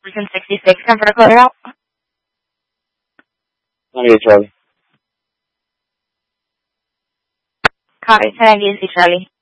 Person 66, number to clear out. 98 Charlie. Copy, 98 Charlie.